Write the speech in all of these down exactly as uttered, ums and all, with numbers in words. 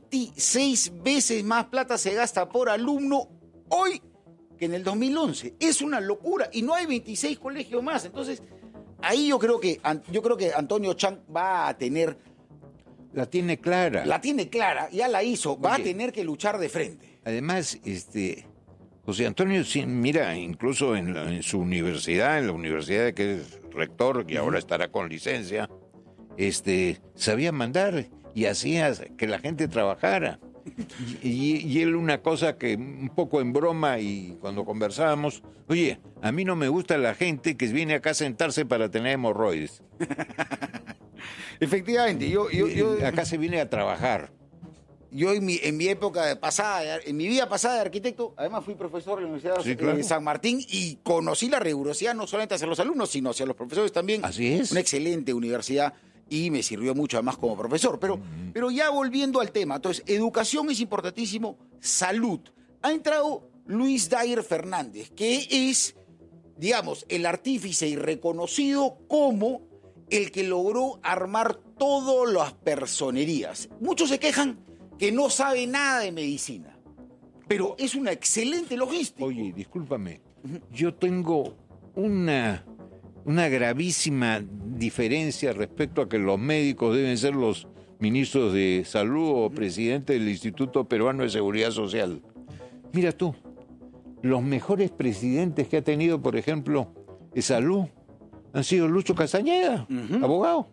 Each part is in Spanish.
veintiséis veces más plata se gasta por alumno hoy que en el dos mil once. Es una locura y no hay veintiséis colegios más. Entonces, ahí yo creo que, yo creo que Antonio Chang va a tener... La tiene clara. La tiene clara, ya la hizo. Va Oye, a tener que luchar de frente. Además, este, José Antonio, mira, incluso en, la, en su universidad, en la universidad que es rector, que ahora estará con licencia, este, sabía mandar y hacía que la gente trabajara. Y, y, y él una cosa que un poco en broma y cuando conversábamos, oye, a mí no me gusta la gente que viene acá a sentarse para tener hemorroides. Efectivamente, yo, yo, yo... Acá se viene a trabajar. Yo en mi, en mi época pasada, en mi vida pasada de arquitecto, además fui profesor de la Universidad Sí, de claro. San Martín y conocí la rigurosidad no solamente hacia los alumnos, sino hacia los profesores también. Así es. Una excelente universidad y me sirvió mucho además como profesor. Pero, uh-huh. pero ya volviendo al tema, entonces, educación es importantísimo, salud. Ha entrado Luis Dayer Fernández, que es, digamos, el artífice y reconocido como el que logró armar todas las personerías. Muchos se quejan que no sabe nada de medicina, pero es una excelente logística. Oye, discúlpame, yo tengo una, una gravísima diferencia respecto a que los médicos deben ser los ministros de salud o presidente del Instituto Peruano de Seguridad Social. Mira tú, los mejores presidentes que ha tenido, por ejemplo, de salud, han sido Lucho Castañeda, uh-huh. abogado,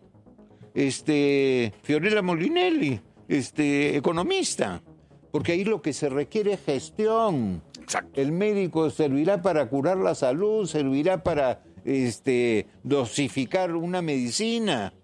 este, Fiorella Molinelli, este, economista, porque ahí lo que se requiere es gestión. Exacto. El médico servirá para curar la salud, servirá para este, dosificar una medicina,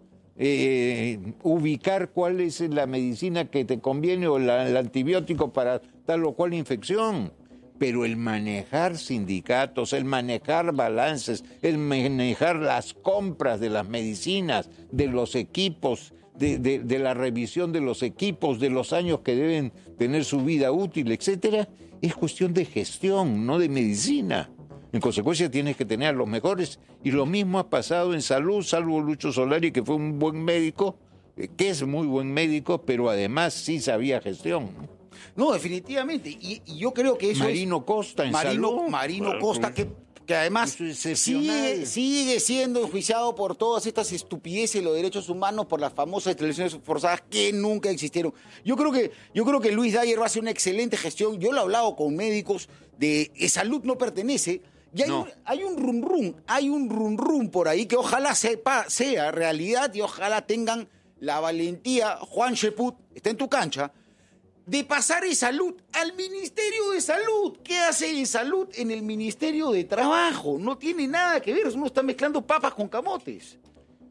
eh, ubicar cuál es la medicina que te conviene o la, el antibiótico para tal o cual infección. Pero el manejar sindicatos, el manejar balances, el manejar las compras de las medicinas, de los equipos, de, de, de la revisión de los equipos, de los años que deben tener su vida útil, etcétera, es cuestión de gestión, no de medicina. En consecuencia tienes que tener a los mejores. Y lo mismo ha pasado en salud, salvo Lucho Solari, que fue un buen médico, que es muy buen médico, pero además sí sabía gestión, ¿no? No, definitivamente. Y, y yo creo que eso Marino es... Costa en Marino, salud. Marino Costa, que, que además sigue, sigue siendo enjuiciado por todas estas estupideces de los derechos humanos, por las famosas esterilizaciones forzadas que nunca existieron. Yo creo que, yo creo que Luis Dayer va a hacer una excelente gestión. Yo lo he hablado con médicos de que salud no pertenece. Y hay, no. un, hay un rum rum, hay un rum rum por ahí que ojalá sepa, sea realidad y ojalá tengan la valentía. Juan Sheput está en tu cancha, de pasar en salud al Ministerio de Salud. ¿Qué hace en salud en el Ministerio de Trabajo? No tiene nada que ver, uno está mezclando papas con camotes.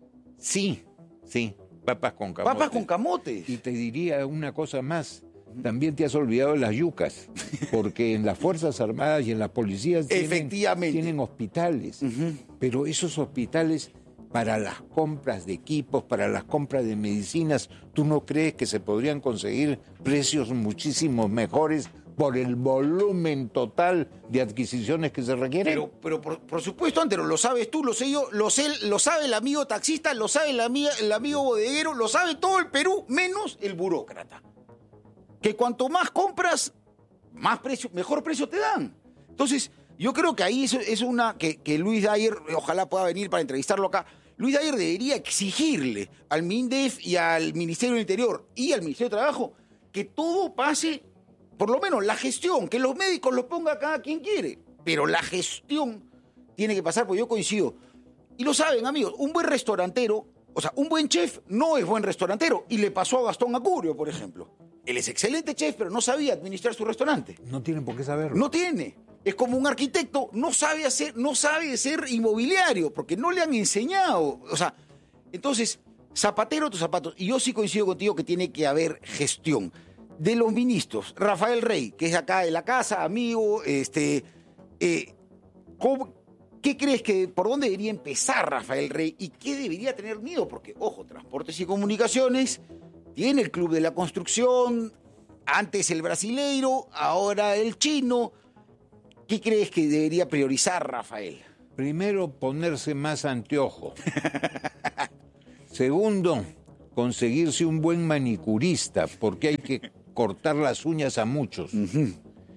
Sí, sí, papas con camotes. Papas con camotes. Y te diría una cosa más, también te has olvidado de las yucas, porque en las Fuerzas Armadas y en las policías tienen, Efectivamente. tienen hospitales, uh-huh. pero esos hospitales... para las compras de equipos, para las compras de medicinas, ¿tú no crees que se podrían conseguir precios muchísimo mejores por el volumen total de adquisiciones que se requieren? Pero, pero por, por supuesto, Antero, lo sabes tú, lo sé yo, lo, sé, lo sabe el amigo taxista, lo sabe el, amiga, el amigo bodeguero, lo sabe todo el Perú, menos el burócrata. Que cuanto más compras, más precio, mejor precio te dan. Entonces... yo creo que ahí es, es una que, que Luis Dayer, ojalá pueda venir para entrevistarlo acá, Luis Dayer debería exigirle al MINDEF y al Ministerio del Interior y al Ministerio de Trabajo que todo pase, por lo menos la gestión, que los médicos lo ponga cada quien quiere, pero la gestión tiene que pasar, porque yo coincido. Y lo saben, amigos, un buen restaurantero, o sea, un buen chef no es buen restaurantero, y le pasó a Gastón Acurio, por ejemplo. Él es excelente chef, pero no sabía administrar su restaurante. No tienen por qué saberlo. No tiene. Es como un arquitecto, no sabe hacer, no sabe ser inmobiliario, porque no le han enseñado. O sea, entonces, zapatero tus zapatos. Y yo sí coincido contigo que tiene que haber gestión. De los ministros, Rafael Rey, que es acá de la casa, amigo, este, eh, ¿cómo, ¿qué crees que, por dónde debería empezar Rafael Rey? ¿Y qué debería tener miedo? Porque, ojo, Transportes y Comunicaciones, tiene el Club de la Construcción, antes el brasileiro, ahora el chino. ¿Qué crees que debería priorizar, Rafael? Primero, ponerse más anteojo. Segundo, conseguirse un buen manicurista, porque hay que cortar las uñas a muchos. Uh-huh.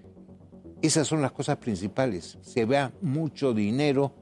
Esas son las cosas principales. Se va mucho dinero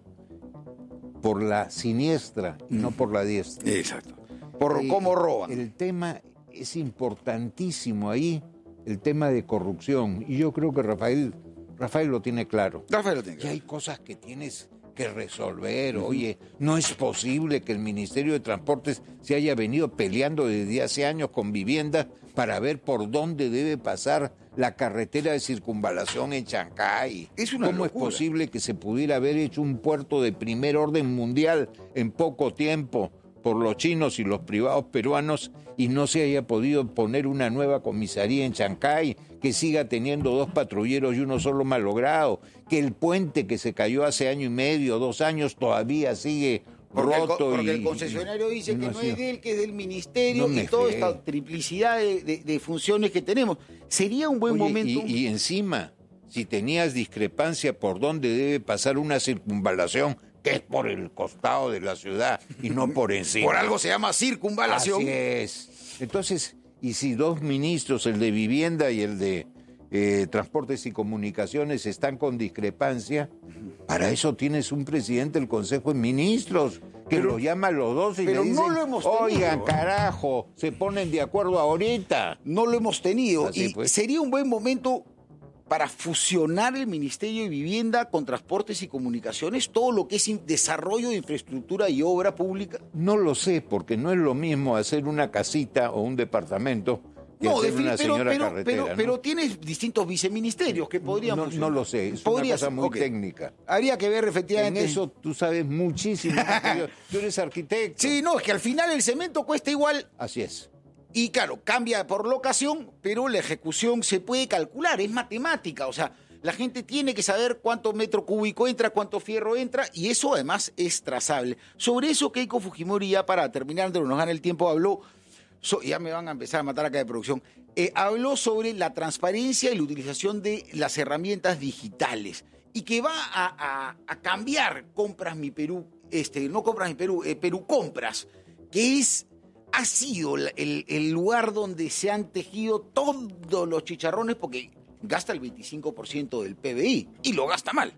por la siniestra y uh-huh. no por la diestra. Exacto. Por eh, cómo roban. El tema es importantísimo ahí, el tema de corrupción. Y yo creo que Rafael, Rafael lo tiene claro. Rafael lo tiene claro. Y hay cosas que tienes que resolver. Uh-huh. Oye, no es posible que el Ministerio de Transportes se haya venido peleando desde hace años con Vivienda para ver por dónde debe pasar la carretera de circunvalación en Chancay. Es una ¿Cómo locura. Es posible que se pudiera haber hecho un puerto de primer orden mundial en poco tiempo por los chinos y los privados peruanos y no se haya podido poner una nueva comisaría en Chancay, que siga teniendo dos patrulleros y uno solo malogrado, que el puente que se cayó hace año y medio, dos años, todavía sigue porque roto? El, porque y, el concesionario dice no, que no, no es de él, que es del ministerio, no y toda fe. esta triplicidad de, de, de funciones que tenemos. Sería un buen Oye, momento... Y, y encima, si tenías discrepancia por dónde debe pasar una circunvalación, que es por el costado de la ciudad y no por encima. Por algo se llama circunvalación. Así es. Entonces, y si dos ministros, el de Vivienda y el de eh, Transportes y Comunicaciones, están con discrepancia, para eso tienes un presidente del Consejo de Ministros que pero, lo llama a los dos y pero le dicen, no lo hemos tenido. Oigan, carajo, se ponen de acuerdo ahorita. No lo hemos tenido. Así y pues. Sería un buen momento para fusionar el Ministerio de Vivienda con Transportes y Comunicaciones, todo lo que es desarrollo de infraestructura y obra pública. No lo sé, porque no es lo mismo hacer una casita o un departamento que no, hacer fin, una pero, señora pero, carretera. Pero, ¿no? pero tienes distintos viceministerios que podríamos... No, no lo sé, es podría, una cosa muy okay. técnica. Habría que ver efectivamente... En eso tú sabes muchísimo. Tú eres arquitecto. Sí, no, es que al final el cemento cuesta igual. Así es. Y claro, cambia por locación, pero la ejecución se puede calcular, es matemática, o sea... La gente tiene que saber cuánto metro cúbico entra, cuánto fierro entra, y eso además es trazable. Sobre eso Keiko Fujimori, ya para terminar, de nos gana el tiempo, habló, so, ya me van a empezar a matar acá de producción, eh, habló sobre la transparencia y la utilización de las herramientas digitales, y que va a, a, a cambiar Compras Mi Perú, este, no Compras Mi Perú, eh, Perú Compras, que es... ha sido el, el lugar donde se han tejido todos los chicharrones, porque... gasta el veinticinco por ciento del P B I y lo gasta mal.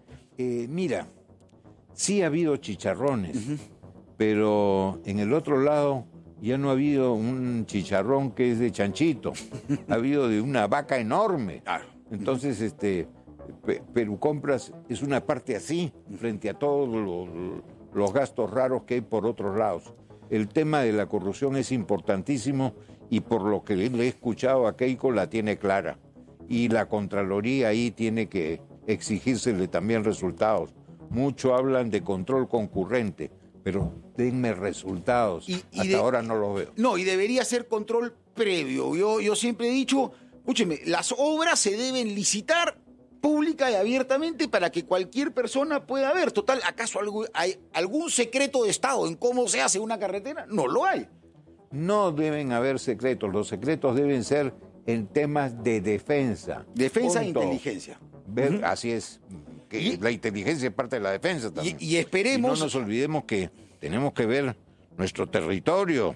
Eh, mira, sí ha habido chicharrones, uh-huh. pero en el otro lado ya no ha habido un chicharrón que es de chanchito, ha habido de una vaca enorme. Claro. Entonces, este, Perú Compras es una parte así, frente a todos los, los gastos raros que hay por otros lados. El tema de la corrupción es importantísimo y por lo que le he escuchado a Keiko la tiene clara. Y la Contraloría ahí tiene que exigírsele también resultados. Mucho hablan de control concurrente, pero denme resultados. Y, y Hasta de, ahora no los veo. No, y debería ser control previo. Yo, yo siempre he dicho, escúcheme, las obras se deben licitar pública y abiertamente para que cualquier persona pueda ver. Total, ¿acaso hay algún secreto de Estado en cómo se hace una carretera? No lo hay. No deben haber secretos. Los secretos deben ser en temas de defensa. Defensa e inteligencia. Ver, uh-huh. Así es, que y, la inteligencia es parte de la defensa también. Y, y esperemos... Y no nos olvidemos que tenemos que ver nuestro territorio,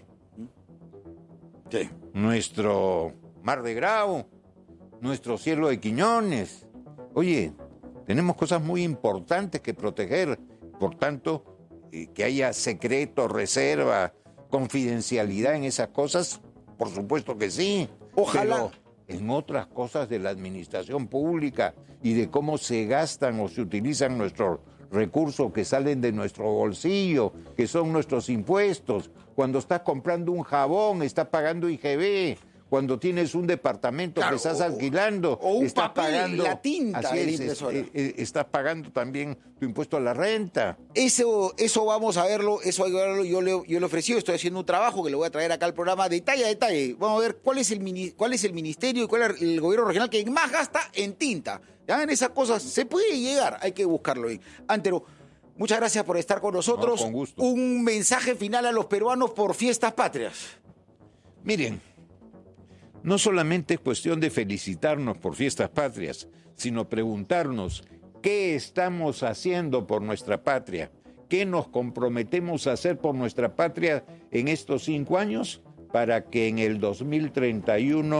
sí. Nuestro mar de Grau, nuestro cielo de Quiñones. Oye, tenemos cosas muy importantes que proteger. Por tanto, eh, que haya secreto, reserva, confidencialidad en esas cosas, por supuesto que sí. Ojalá. Pero en otras cosas de la administración pública y de cómo se gastan o se utilizan nuestros recursos que salen de nuestro bolsillo, que son nuestros impuestos. Cuando estás comprando un jabón, estás pagando I G B. Cuando tienes un departamento claro, que estás o, alquilando, o un estás papel, pagando la tinta así de la es, impresora. Es, es, estás pagando también tu impuesto a la renta. Eso, eso vamos a verlo, eso hay que verlo. Yo le, yo le ofrecí, estoy haciendo un trabajo que le voy a traer acá al programa, detalle a detalle. Vamos a ver cuál es el mini, cuál es el ministerio y cuál es el gobierno regional que más gasta en tinta. Ya en esas cosas se puede llegar, hay que buscarlo ahí. Antero, muchas gracias por estar con nosotros. No, con gusto. Un mensaje final a los peruanos por Fiestas Patrias. Miren, no solamente es cuestión de felicitarnos por Fiestas Patrias, sino preguntarnos qué estamos haciendo por nuestra patria, qué nos comprometemos a hacer por nuestra patria en estos cinco años para que en el dos mil treinta y uno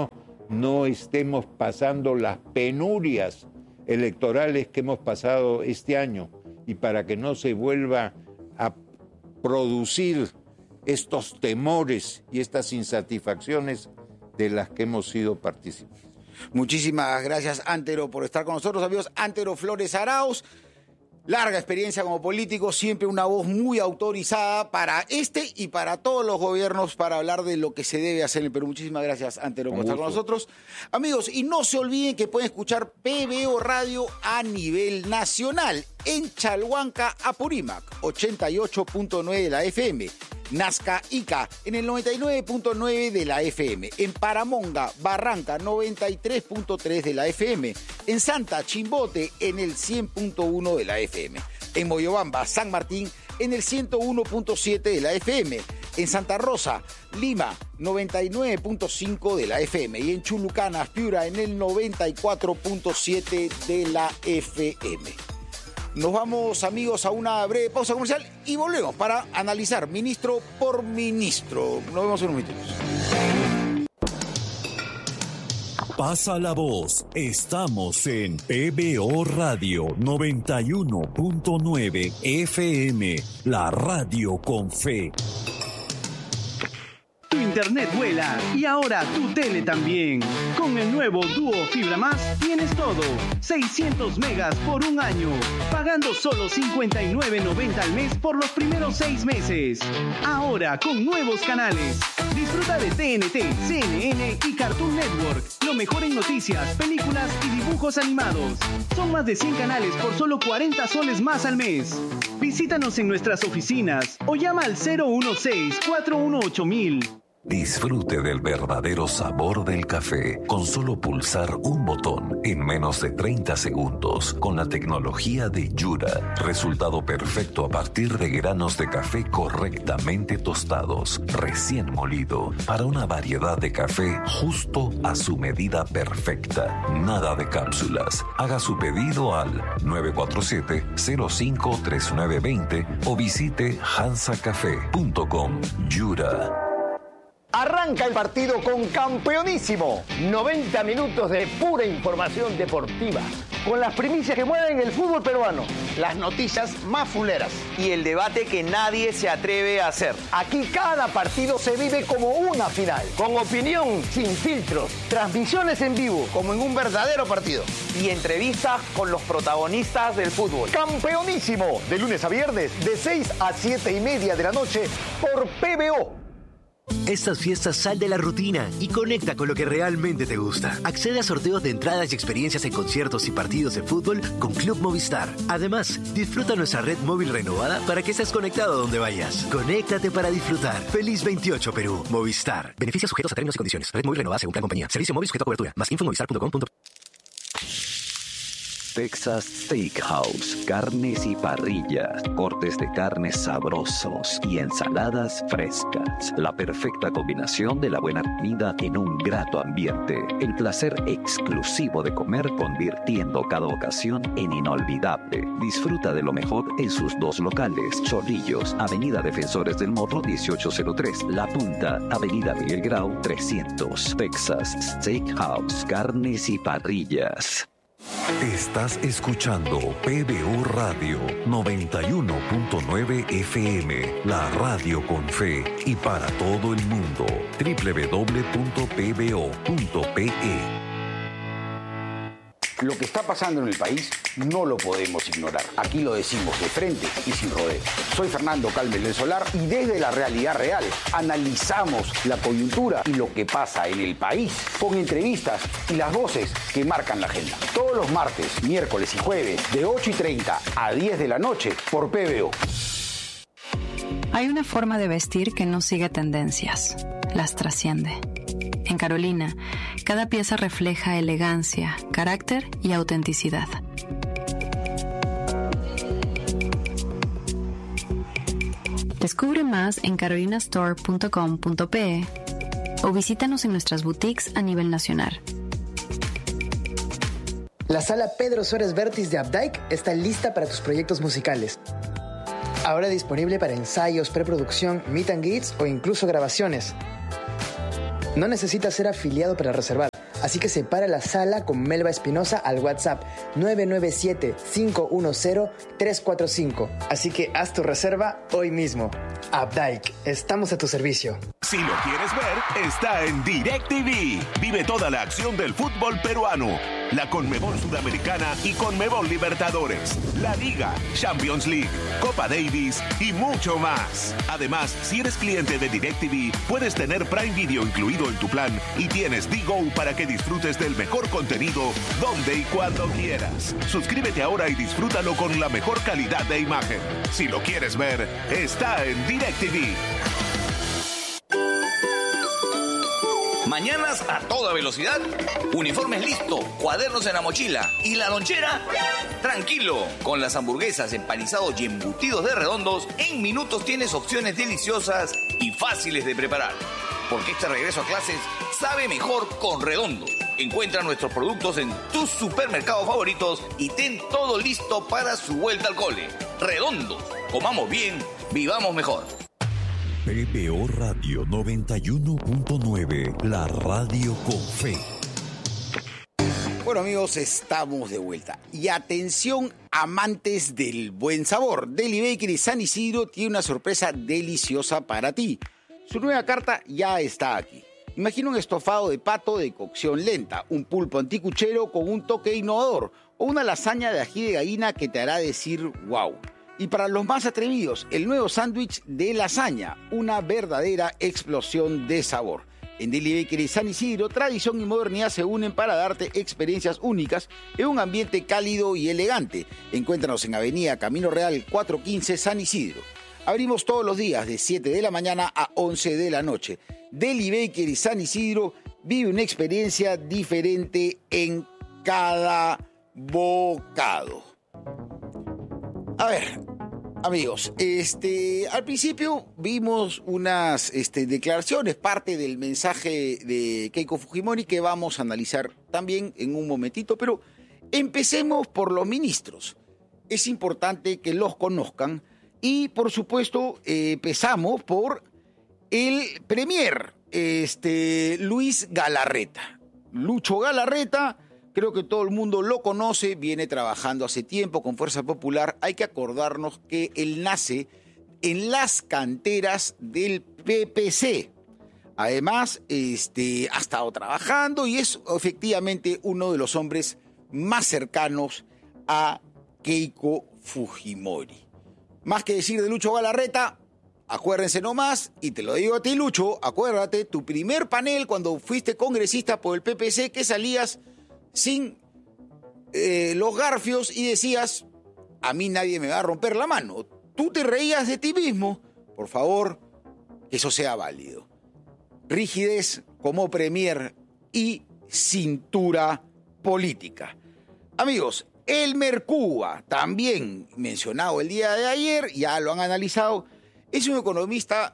no estemos pasando las penurias electorales que hemos pasado este año y para que no se vuelva a producir estos temores y estas insatisfacciones de las que hemos sido partícipes. Muchísimas gracias, Antero, por estar con nosotros, amigos. Antero Flores Arauz, larga experiencia como político, siempre una voz muy autorizada para este y para todos los gobiernos para hablar de lo que se debe hacer en el Perú. Muchísimas gracias, Antero, por estar con nosotros. Amigos, y no se olviden que pueden escuchar P B O Radio a nivel nacional en Chalhuanca, Apurímac, ochenta y ocho punto nueve de la F M. Nazca, Ica, en el noventa y nueve punto nueve de la F M. En Paramonga, Barranca, noventa y tres punto tres de la F M. En Santa, Chimbote, en el cien punto uno de la F M. En Moyobamba, San Martín, en el ciento uno punto siete de la F M. En Santa Rosa, Lima, noventa y nueve punto cinco de la F M. Y en Chulucanas, Piura, en el noventa y cuatro punto siete de la F M. Nos vamos, amigos, a una breve pausa comercial y volvemos para analizar ministro por ministro. Nos vemos en unos minutos. Pasa la voz. Estamos en P B O Radio noventa y uno punto nueve F M, la radio con fe. Tu internet vuela y ahora tu tele también. Con el nuevo Duo Fibra Más tienes todo. seiscientos megas por un año, pagando solo cincuenta y nueve noventa al mes por los primeros seis meses. Ahora con nuevos canales. Disfruta de T N T, C N N y Cartoon Network. Lo mejor en noticias, películas y dibujos animados. Son más de cien canales por solo cuarenta soles más al mes. Visítanos en nuestras oficinas o llama al cero uno seis, cuatro uno ocho mil. Disfrute del verdadero sabor del café con solo pulsar un botón en menos de treinta segundos con la tecnología de Yura. Resultado perfecto a partir de granos de café correctamente tostados, recién molido, para una variedad de café justo a su medida perfecta. Nada de cápsulas. Haga su pedido al nueve cuatro siete, cero cinco tres nueve dos cero o visite hansa café punto com. Yura. Arranca el partido con Campeonísimo. noventa minutos de pura información deportiva. Con las primicias que mueven el fútbol peruano. Las noticias más fuleras. Y el debate que nadie se atreve a hacer. Aquí cada partido se vive como una final. Con opinión sin filtros. Transmisiones en vivo, como en un verdadero partido. Y entrevistas con los protagonistas del fútbol. Campeonísimo. De lunes a viernes, de seis a siete y media de la noche, por P B O. Estas fiestas sal de la rutina y conecta con lo que realmente te gusta. Accede a sorteos de entradas y experiencias en conciertos y partidos de fútbol con Club Movistar. Además, disfruta nuestra red móvil renovada para que estés conectado donde vayas. Conéctate para disfrutar. Feliz veintiocho Perú. Movistar. Beneficios sujetos a términos y condiciones. Red móvil renovada según plan compañía. Servicio móvil sujeto a cobertura. Más info en movistar punto com punto pe. Texas Steakhouse, carnes y parrillas, cortes de carnes sabrosos y ensaladas frescas. La perfecta combinación de la buena comida en un grato ambiente. El placer exclusivo de comer convirtiendo cada ocasión en inolvidable. Disfruta de lo mejor en sus dos locales. Chorrillos, Avenida Defensores del Morro dieciocho cero tres. La Punta, Avenida Miguel Grau trescientos. Texas Steakhouse, carnes y parrillas. Estás escuchando P B O Radio noventa y uno punto nueve F M, la radio con fe y para todo el mundo. doble u doble u doble u punto p b o punto p e. Lo que está pasando en el país no lo podemos ignorar. Aquí lo decimos de frente y sin rodeo. Soy Fernando Calmes del Solar y desde la realidad real analizamos la coyuntura y lo que pasa en el país con entrevistas y las voces que marcan la agenda. Todos los martes, miércoles y jueves de ocho y treinta a diez de la noche por P B O. Hay una forma de vestir que no sigue tendencias, las trasciende. En Carolina, cada pieza refleja elegancia, carácter y autenticidad. Descubre más en carolina store punto com punto pe e o visítanos en nuestras boutiques a nivel nacional. La sala Pedro Suárez Vértiz de Updike está lista para tus proyectos musicales. Ahora disponible para ensayos, preproducción, meet and greets o incluso grabaciones. No necesitas ser afiliado para reservar. Así que separa la sala con Melba Espinosa al WhatsApp nueve nueve siete, cinco uno cero, tres cuatro cinco. Así que haz tu reserva hoy mismo. Updike, estamos a tu servicio. Si lo quieres ver, está en DirecTV. Vive toda la acción del fútbol peruano, la Conmebol Sudamericana y Conmebol Libertadores, la Liga, Champions League, Copa Davis y mucho más. Además, si eres cliente de DirecTV, puedes tener Prime Video incluido en tu plan y tienes D-Go para que disfrutes del mejor contenido donde y cuando quieras. Suscríbete ahora y disfrútalo con la mejor calidad de imagen. Si lo quieres ver, está en DirecTV. Mañanas a toda velocidad, uniformes listo, cuadernos en la mochila y la lonchera, tranquilo. Con las hamburguesas, empanizados y embutidos de Redondos, en minutos tienes opciones deliciosas y fáciles de preparar. Porque este regreso a clases sabe mejor con Redondos. Encuentra nuestros productos en tus supermercados favoritos y ten todo listo para su vuelta al cole. Redondos, comamos bien, vivamos mejor. P B O Radio noventa y uno punto nueve, la radio con fe. Bueno, amigos, estamos de vuelta. Y atención, amantes del buen sabor. Deli Bakery San Isidro tiene una sorpresa deliciosa para ti. Su nueva carta ya está aquí. Imagina un estofado de pato de cocción lenta, un pulpo anticuchero con un toque innovador o una lasaña de ají de gallina que te hará decir wow. Y para los más atrevidos, el nuevo sándwich de lasaña, una verdadera explosión de sabor. En Deli Bakery San Isidro, tradición y modernidad se unen para darte experiencias únicas en un ambiente cálido y elegante. Encuéntranos en Avenida Camino Real cuatrocientos quince San Isidro. Abrimos todos los días de siete de la mañana a once de la noche. Deli Bakery San Isidro vive una experiencia diferente en cada bocado. A ver, amigos, este, al principio vimos unas este, declaraciones, parte del mensaje de Keiko Fujimori que vamos a analizar también en un momentito, pero empecemos por los ministros. Es importante que los conozcan y, por supuesto, eh, empezamos por el premier, este, Luis Galarreta. Lucho Galarreta. Creo que todo el mundo lo conoce, viene trabajando hace tiempo con Fuerza Popular. Hay que acordarnos que él nace en las canteras del P P C. Además, este, ha estado trabajando y es efectivamente uno de los hombres más cercanos a Keiko Fujimori. Más que decir de Lucho Galarreta, acuérdense nomás, y te lo digo a ti, Lucho, acuérdate, tu primer panel cuando fuiste congresista por el P P C, que salías sin eh, los garfios y decías, a mí nadie me va a romper la mano. Tú te reías de ti mismo. Por favor, que eso sea válido. Rigidez como premier y cintura política. Amigos, Elmer Cuba, también mencionado el día de ayer, ya lo han analizado, es un economista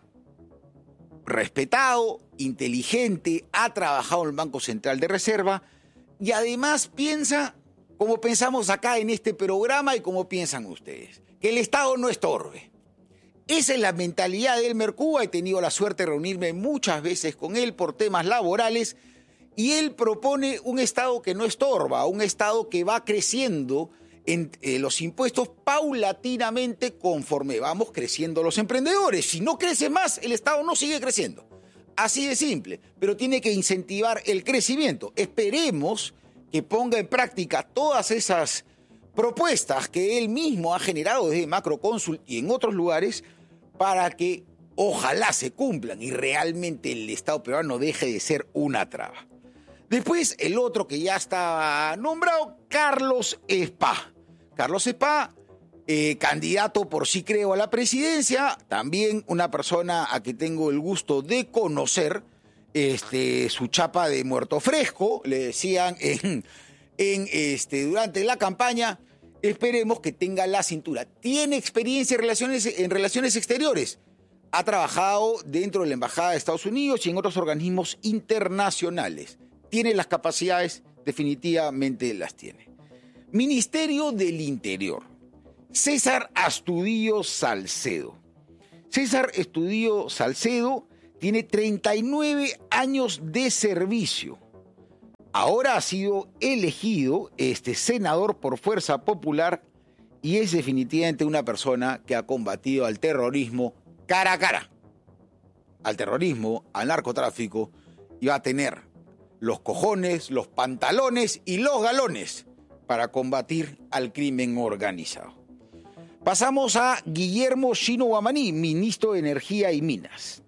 respetado, inteligente, ha trabajado en el Banco Central de Reserva, y además piensa como pensamos acá en este programa y como piensan ustedes, que el Estado no estorbe. Esa es la mentalidad de Elmer Cuba. He tenido la suerte de reunirme muchas veces con él por temas laborales y él propone un Estado que no estorba, un Estado que va creciendo en eh, los impuestos paulatinamente conforme vamos creciendo los emprendedores. Si no crece más, el Estado no sigue creciendo. Así de simple, pero tiene que incentivar el crecimiento. Esperemos que ponga en práctica todas esas propuestas que él mismo ha generado desde Macrocónsul y en otros lugares para que ojalá se cumplan y realmente el Estado peruano deje de ser una traba. Después, el otro que ya está nombrado, Carlos Espá. Carlos Espá, Eh, candidato por sí creo a la presidencia, también una persona a que tengo el gusto de conocer, este, su chapa de muerto fresco, le decían en, en, este, durante la campaña. Esperemos que tenga la cintura. Tiene experiencia en relaciones, en relaciones exteriores, ha trabajado dentro de la Embajada de Estados Unidos y en otros organismos internacionales. Tiene las capacidades, definitivamente las tiene. Ministerio del Interior. César Astudillo Salcedo. César Astudillo Salcedo tiene treinta y nueve años de servicio. ahora ha sido elegido este, senador por Fuerza Popular y es definitivamente una persona que ha combatido al terrorismo cara a cara. Al terrorismo, al narcotráfico, y va a tener los cojones, los pantalones y los galones para combatir al crimen organizado. Pasamos a Guillermo Shino Guamaní, ministro de Energía y Minas.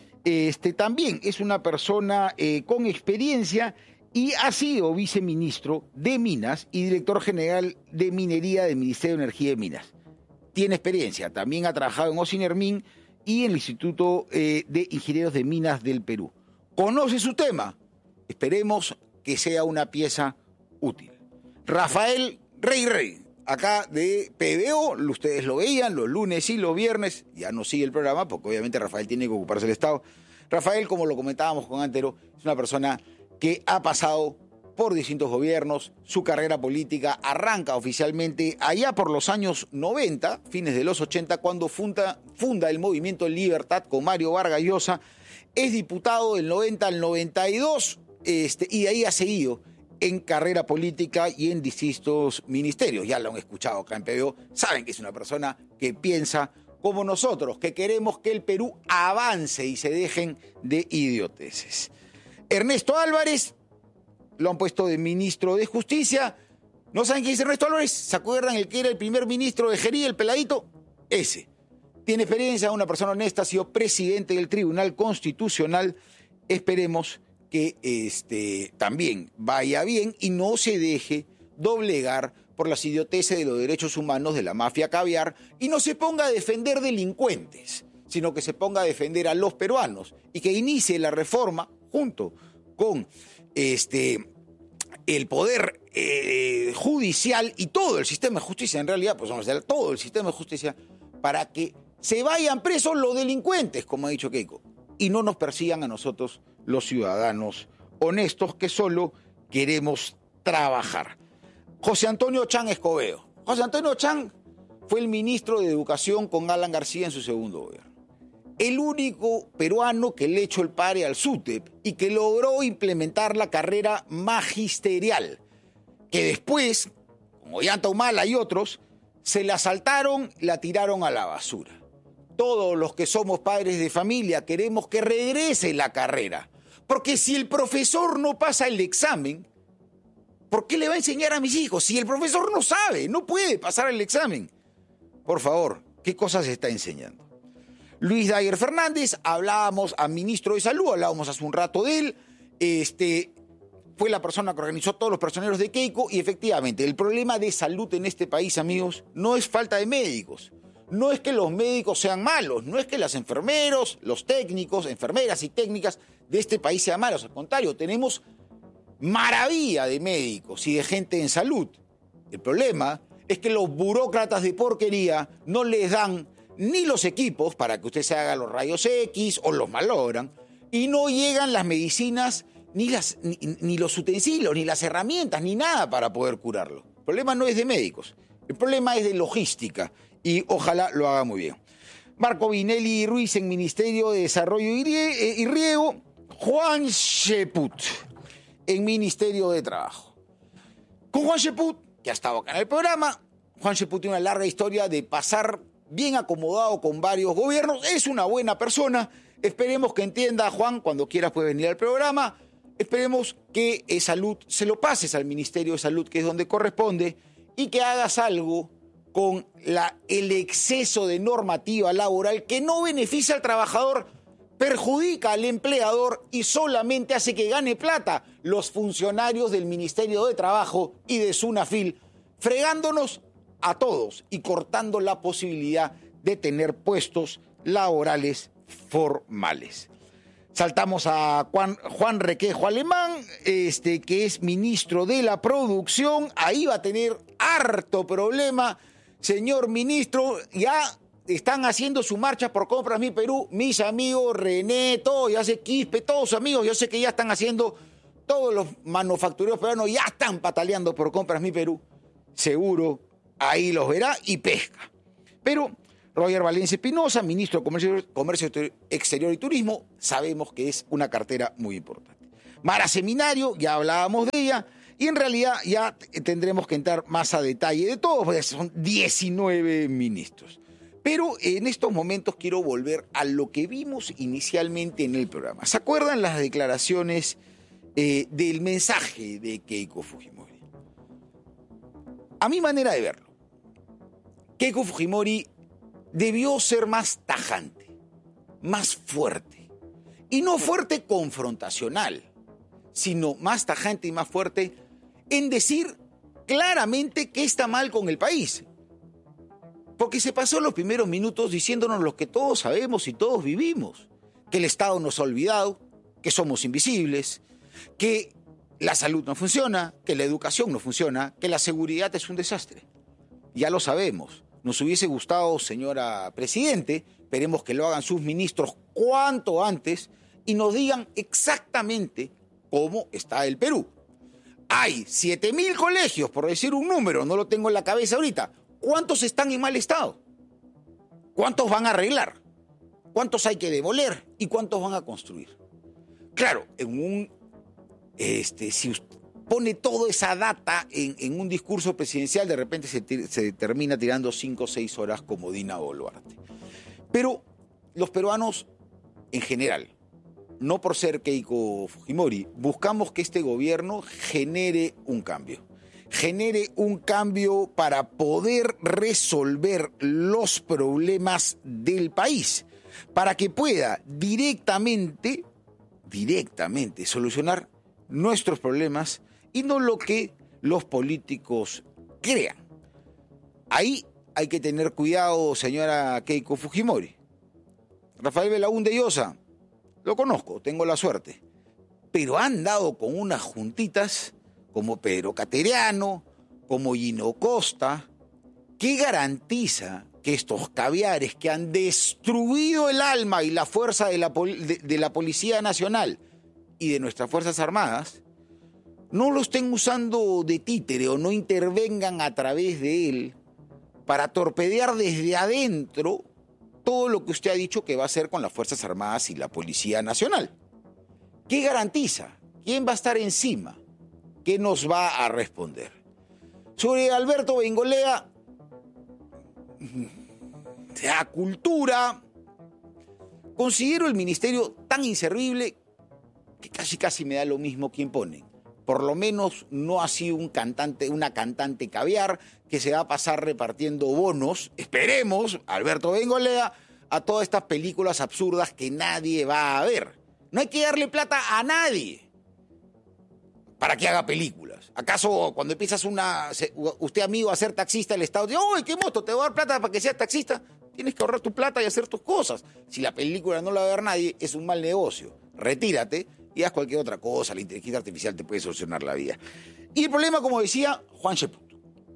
Este también es una persona eh, con experiencia y ha sido viceministro de Minas y director general de Minería del Ministerio de Energía y Minas. Tiene experiencia, también ha trabajado en Ocinermin y en el Instituto eh, de Ingenieros de Minas del Perú. Conoce su tema, esperemos que sea una pieza útil. Rafael Rey Rey, acá de P B O, ustedes lo veían los lunes y los viernes, ya no sigue el programa porque obviamente Rafael tiene que ocuparse del Estado. Rafael, como lo comentábamos con Antero, es una persona que ha pasado por distintos gobiernos, su carrera política arranca oficialmente allá por los años noventa, fines de los ochenta, cuando funda, funda el Movimiento Libertad con Mario Vargas Llosa, es diputado del noventa al noventa y dos este, y de ahí ha seguido en carrera política y en distintos ministerios. Ya lo han escuchado acá en P B O, saben que es una persona que piensa como nosotros, que queremos que el Perú avance y se dejen de idioteces. Ernesto Álvarez, lo han puesto de ministro de Justicia. ¿No saben quién es Ernesto Álvarez? ¿Se acuerdan el que era el primer ministro de Jerí, el peladito? Ese. Tiene experiencia, una persona honesta, ha sido presidente del Tribunal Constitucional. Esperemos que este, también vaya bien y no se deje doblegar por las idioteces de los derechos humanos de la mafia caviar y no se ponga a defender delincuentes, sino que se ponga a defender a los peruanos y que inicie la reforma junto con este, el poder eh, judicial y todo el sistema de justicia, en realidad, pues vamos a hacer todo el sistema de justicia para que se vayan presos los delincuentes, como ha dicho Keiko, y no nos persigan a nosotros los ciudadanos honestos que solo queremos trabajar. José Antonio Chan Escobedo. José Antonio Chan fue el ministro de Educación con Alan García en su segundo gobierno. El único peruano que le echó el pare al SUTEP y que logró implementar la carrera magisterial, que después, como Ollanta Humala y otros, se la saltaron, la tiraron a la basura. Todos los que somos padres de familia queremos que regrese la carrera, porque si el profesor no pasa el examen, ¿por qué le va a enseñar a mis hijos? Si el profesor no sabe, no puede pasar el examen. Por favor, ¿qué cosas se está enseñando? Luis Dayer Fernández, hablábamos a ministro de Salud, hablábamos hace un rato de él, este, fue la persona que organizó todos los personeros de Keiko y efectivamente el problema de salud en este país, amigos, no es falta de médicos, no es que los médicos sean malos, no es que los enfermeros, los técnicos, enfermeras y técnicas de este país sean malos, al contrario, tenemos maravilla de médicos y de gente en salud. El problema es que los burócratas de porquería no les dan ni los equipos para que usted se haga los rayos X o los malogran, y no llegan las medicinas, ni, las, ni, ni los utensilios, ni las herramientas, ni nada para poder curarlo. El problema no es de médicos, el problema es de logística, y ojalá lo haga muy bien. Marco Vinelli Ruiz en Ministerio de Desarrollo y Riego, Juan Sheput en Ministerio de Trabajo. Con Juan Sheput, que ha estado acá en el programa, Juan Sheput tiene una larga historia de pasar bien acomodado con varios gobiernos, es una buena persona, esperemos que entienda, Juan, cuando quieras puedes venir al programa, esperemos que eh, Salud se lo pases al Ministerio de Salud, que es donde corresponde, y que hagas algo con la, el exceso de normativa laboral que no beneficia al trabajador, perjudica al empleador y solamente hace que gane plata los funcionarios del Ministerio de Trabajo y de SUNAFIL, fregándonos a todos y cortando la posibilidad de tener puestos laborales formales. Saltamos a Juan, Juan Requejo Alemán, este, que es ministro de la Producción. Ahí va a tener harto problema. Señor ministro, ya están haciendo su marcha por Compras Mi Perú. Mis amigos, René, todo, ya sé, Quispe, todos sus amigos, yo sé que ya están haciendo, todos los manufactureros peruanos ya están pataleando por Compras Mi Perú. Seguro ahí los verá y pesca. Pero Roger Valencia Espinosa, ministro de Comercio, Comercio Exterior y Turismo, sabemos que es una cartera muy importante. Mara Seminario, ya hablábamos de ella, y en realidad ya tendremos que entrar más a detalle de todo, porque son diecinueve ministros. Pero en estos momentos quiero volver a lo que vimos inicialmente en el programa. ¿Se acuerdan las declaraciones eh, del mensaje de Keiko Fujimori? A mi manera de verlo, Keiko Fujimori debió ser más tajante, más fuerte. Y no fuerte confrontacional, sino más tajante y más fuerte en decir claramente qué está mal con el país. Porque se pasó los primeros minutos diciéndonos lo que todos sabemos y todos vivimos. Que el Estado nos ha olvidado, que somos invisibles, que la salud no funciona, que la educación no funciona, que la seguridad es un desastre. Ya lo sabemos. Nos hubiese gustado, señora Presidente, esperemos que lo hagan sus ministros cuanto antes y nos digan exactamente cómo está el Perú. Hay siete mil colegios, por decir un número, no lo tengo en la cabeza ahorita. ¿Cuántos están en mal estado? ¿Cuántos van a arreglar? ¿Cuántos hay que demoler? ¿Y cuántos van a construir? Claro, en un, este, si usted pone toda esa data en, en un discurso presidencial, de repente se, se termina tirando cinco o seis horas como Dina Boluarte. Pero los peruanos, en general, no por ser Keiko Fujimori, buscamos que este gobierno genere un cambio. Genere un cambio para poder resolver los problemas del país, para que pueda directamente, directamente solucionar nuestros problemas y no lo que los políticos crean. Ahí hay que tener cuidado, señora Keiko Fujimori. Rafael Belaúnde Llosa, lo conozco, tengo la suerte, pero han dado con unas juntitas como Pedro Cateriano, como Gino Costa, que garantiza que estos caviares que han destruido el alma y la fuerza de la, de, de la Policía Nacional y de nuestras Fuerzas Armadas, no lo estén usando de títere o no intervengan a través de él para torpedear desde adentro todo lo que usted ha dicho que va a hacer con las Fuerzas Armadas y la Policía Nacional. ¿Qué garantiza? ¿Quién va a estar encima? ¿Qué nos va a responder? Sobre Alberto Bengolea, la cultura, considero el ministerio tan inservible que casi casi me da lo mismo quién pone. Por lo menos no ha sido un cantante, una cantante caviar que se va a pasar repartiendo bonos, esperemos, Alberto Bengolea, a todas estas películas absurdas que nadie va a ver. No hay que darle plata a nadie para que haga películas. ¿Acaso cuando empiezas una, usted amigo a ser taxista, el Estado dice, ¡ay, qué moto, te voy a dar plata para que seas taxista! Tienes que ahorrar tu plata y hacer tus cosas. Si la película no la va a ver nadie, es un mal negocio. Retírate y haz cualquier otra cosa. La inteligencia artificial te puede solucionar la vida. Y el problema, como decía, Juan Cheput.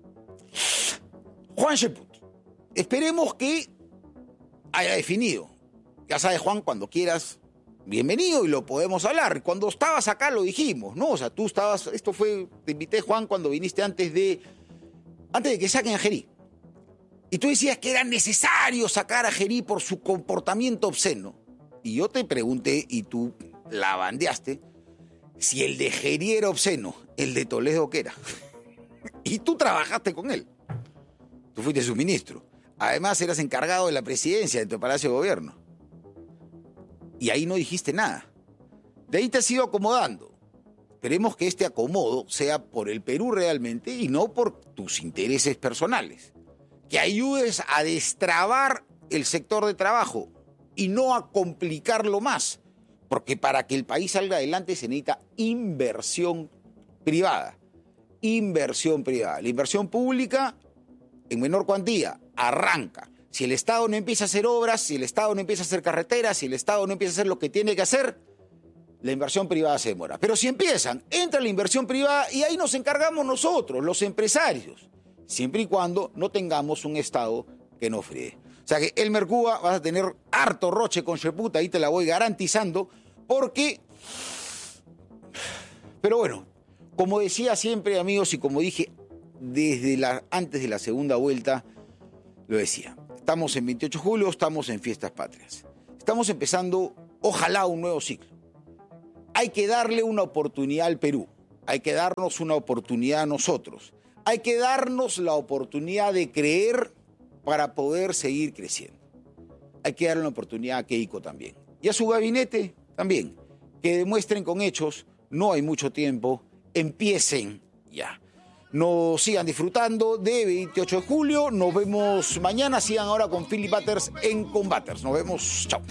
Juan Cheput. Esperemos que haya definido. Ya sabes, Juan, cuando quieras, bienvenido y lo podemos hablar. Cuando estabas acá lo dijimos, ¿no? O sea, tú estabas, esto fue, te invité, Juan, cuando viniste antes de, antes de que saquen a Gerí. Y tú decías que era necesario sacar a Gerí por su comportamiento obsceno. Y yo te pregunté, y tú la bandeaste, si el de Gerí era obsceno, el de Toledo ¿qué era? Y tú trabajaste con él. Tú fuiste su ministro. Además, eras encargado de la presidencia de tu Palacio de Gobierno. Y ahí no dijiste nada. De ahí te has ido acomodando. Esperemos que este acomodo sea por el Perú realmente y no por tus intereses personales. Que ayudes a destrabar el sector de trabajo y no a complicarlo más. Porque para que el país salga adelante se necesita inversión privada. Inversión privada. La inversión pública, en menor cuantía, arranca. Si el Estado no empieza a hacer obras, si el Estado no empieza a hacer carreteras, si el Estado no empieza a hacer lo que tiene que hacer, la inversión privada se demora. Pero si empiezan, entra la inversión privada y ahí nos encargamos nosotros, los empresarios, siempre y cuando no tengamos un Estado que no fríe. O sea que Elmer Cuba vas a tener harto roche con Cheput, ahí te la voy garantizando, porque... Pero bueno, como decía siempre, amigos, y como dije desde la, antes de la segunda vuelta, lo decía. Estamos en veintiocho de julio, estamos en Fiestas Patrias. Estamos empezando, ojalá, un nuevo ciclo. hay que darle una oportunidad al Perú. Hay que darnos una oportunidad a nosotros. Hay que darnos la oportunidad de creer para poder seguir creciendo. Hay que darle una oportunidad a Keiko también. Y a su gabinete también. Que demuestren con hechos, no hay mucho tiempo, empiecen ya. Nos sigan disfrutando de veintiocho de julio. Nos vemos mañana. Sigan ahora con Philip Butters en Combaters. Nos vemos. Chao.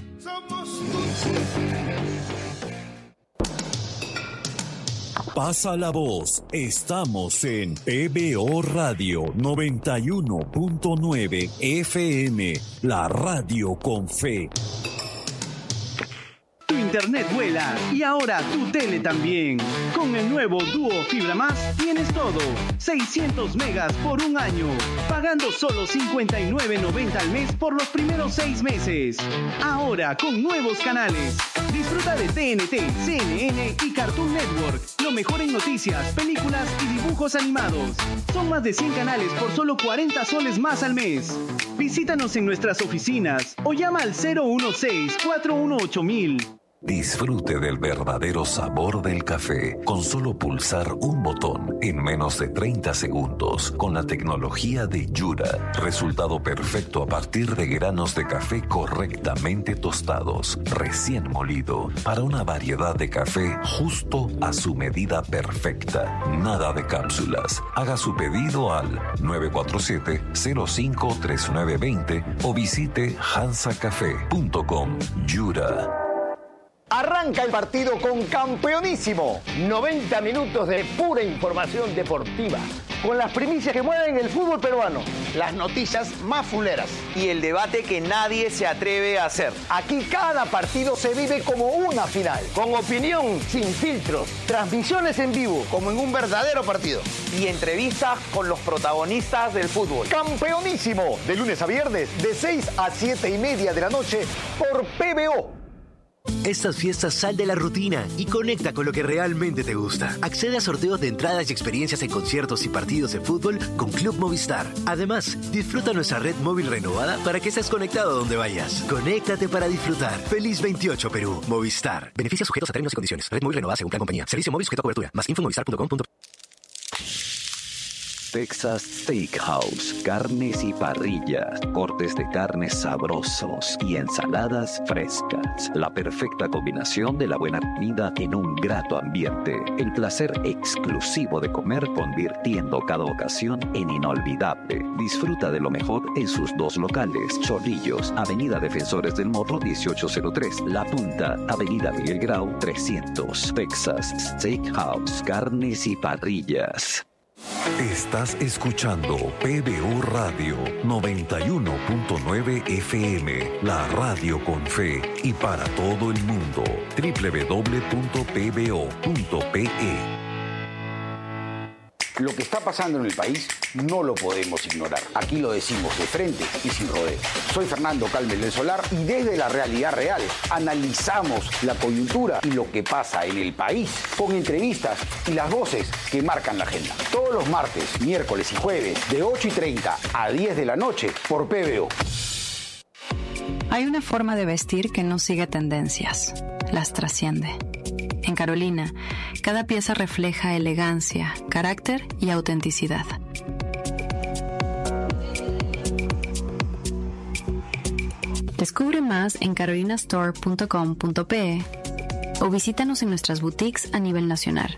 Pasa la voz. Estamos en P B O Radio noventa y uno punto nueve F M, la radio con fe. Tu internet vuela y ahora tu tele también. Con el nuevo Duo Fibra Más tienes todo. seiscientos megas por un año. Pagando solo cincuenta y nueve noventa al mes por los primeros seis meses. Ahora con nuevos canales. Disfruta de T N T, C N N y Cartoon Network. Lo mejor en noticias, películas y dibujos animados. Son más de cien canales por solo cuarenta soles más al mes. Visítanos en nuestras oficinas o llama al cero uno seis, cuatro uno ocho mil. Disfrute del verdadero sabor del café con solo pulsar un botón en menos de treinta segundos con la tecnología de Yura. Resultado perfecto a partir de granos de café correctamente tostados, recién molido, para una variedad de café justo a su medida perfecta. Nada de cápsulas. Haga su pedido al nueve cuatro siete, cero cinco tres nueve dos cero o visite hansa café punto com. Yura. Arranca el partido con Campeonísimo. noventa minutos de pura información deportiva. Con las primicias que mueven el fútbol peruano. Las noticias más fuleras. Y el debate que nadie se atreve a hacer. Aquí cada partido se vive como una final. Con opinión, sin filtros. Transmisiones en vivo, como en un verdadero partido. Y entrevistas con los protagonistas del fútbol. Campeonísimo. De lunes a viernes, de seis a siete y media de la noche, por P B O. Estas fiestas sal de la rutina y conecta con lo que realmente te gusta. Accede a sorteos de entradas y experiencias en conciertos y partidos de fútbol con Club Movistar. Además, disfruta nuestra red móvil renovada para que estés conectado donde vayas. Conéctate para disfrutar. Feliz veintiocho Perú. Movistar. Beneficios sujetos a términos y condiciones. Red móvil renovada según plan compañía. Servicio móvil sujeto a cobertura. Más info en movistar punto com punto pe. Texas Steakhouse, carnes y parrillas, cortes de carnes sabrosos y ensaladas frescas. La perfecta combinación de la buena comida en un grato ambiente. El placer exclusivo de comer convirtiendo cada ocasión en inolvidable. Disfruta de lo mejor en sus dos locales. Chorrillos, Avenida Defensores del Morro dieciocho cero tres. La Punta, Avenida Miguel Grau trescientos. Texas Steakhouse, carnes y parrillas. Estás escuchando P B O Radio noventa y uno punto nueve F M, la radio con fe y para todo el mundo. doble u doble u doble u punto p b o punto p e. Lo que está pasando en el país no lo podemos ignorar. Aquí lo decimos de frente y sin rodeos. Soy Fernando Calmes del Solar y desde la realidad real analizamos la coyuntura y lo que pasa en el país con entrevistas y las voces que marcan la agenda. Todos los martes, miércoles y jueves de ocho y treinta a diez de la noche por P B O. Hay una forma de vestir que no sigue tendencias, las trasciende. En Carolina, cada pieza refleja elegancia, carácter y autenticidad. Descubre más en carolina store punto com punto pe e o visítanos en nuestras boutiques a nivel nacional.